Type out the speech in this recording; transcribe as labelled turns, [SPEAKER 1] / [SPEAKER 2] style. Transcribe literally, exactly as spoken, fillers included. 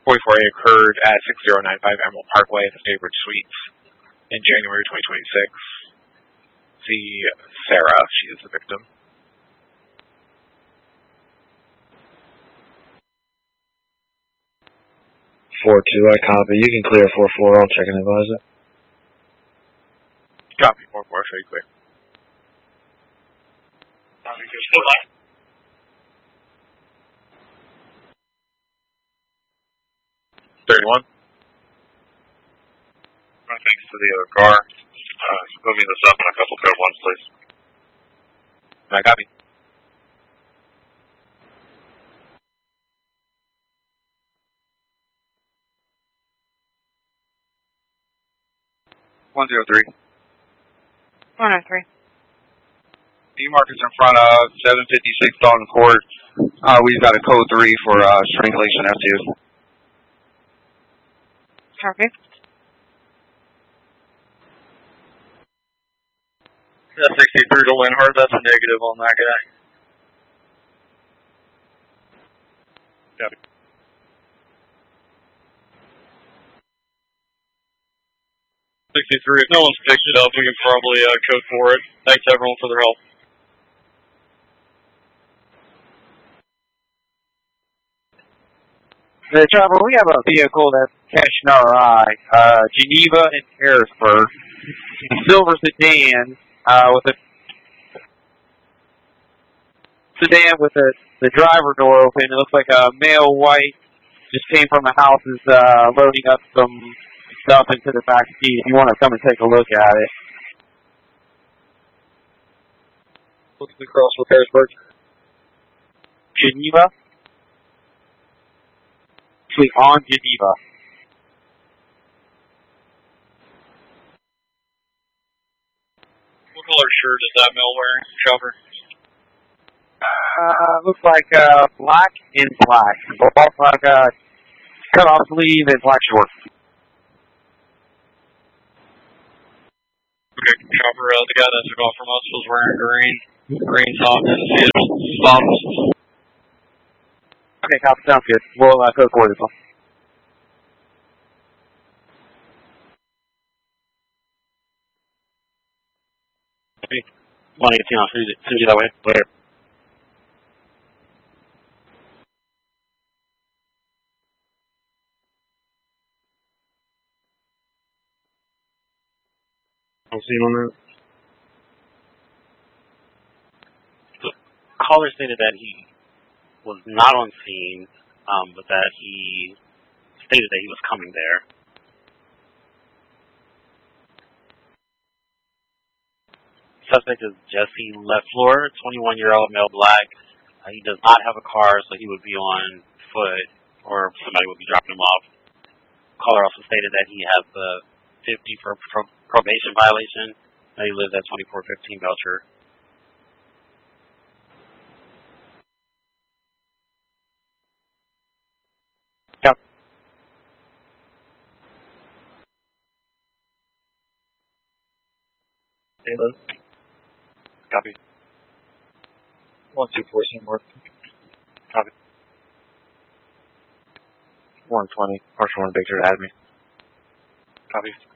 [SPEAKER 1] forty-four A occurred at six zero nine five Emerald Parkway at the Favorite Suites in January twenty twenty-six. See Sarah, she is the victim.
[SPEAKER 2] four two, I copy. You can clear four four, I'll check and advise it.
[SPEAKER 1] Copy, four four, show you clear. Copy, still live. thirty-one. Right, thanks to the other car. Uh, moving this up in a couple code ones, please. I copy. one zero three.
[SPEAKER 3] one oh three.
[SPEAKER 1] D markers in front of seven fifty-six Dalton Court. Uh, we've got a code three for uh, strangulation F two.
[SPEAKER 3] Copy.
[SPEAKER 1] Yeah, sixty-three to Linhart, that's a negative on that guy. Copy. sixty-three, if no one's picked it up, we can probably uh, code for it. Thanks everyone for their help.
[SPEAKER 4] The driver, we have a vehicle that's catching our eye. Uh, Geneva and Harrisburg. Silver sedan, uh, with a sedan with the, the driver door open. It looks like a male white just came from the house, is uh, loading up some stuff into the back seat. If you want to come and take a look at it.
[SPEAKER 1] What's the cross with Harrisburg?
[SPEAKER 4] Geneva. Actually, on Geneva.
[SPEAKER 1] What color shirt is that male wearing, Chopper?
[SPEAKER 4] Uh, looks like uh, black and black. Both like a cut off sleeve and black shorts.
[SPEAKER 1] Okay, Chopper, uh, the guy that took off from us was wearing green, green top and his bottoms.
[SPEAKER 4] Okay, copy, sounds good. We'll uh, code for this one.
[SPEAKER 5] one eighteen, I'll send you that way. Later.
[SPEAKER 2] I'll see you on that.
[SPEAKER 5] The caller stated that he was not on scene, um, but that he stated that he was coming there. Suspect is Jesse Lefleur, twenty-one-year-old male black. Uh, he does not have a car, so he would be on foot, or somebody would be dropping him off. Caller also stated that he has the fifty for pro- probation violation, and he lives at twenty-four fifteen Belcher.
[SPEAKER 4] Yep.
[SPEAKER 1] Taylor. Copy. one two four, Seymour. Copy.
[SPEAKER 2] one twenty, Marshall one Victor, add me.
[SPEAKER 1] Copy.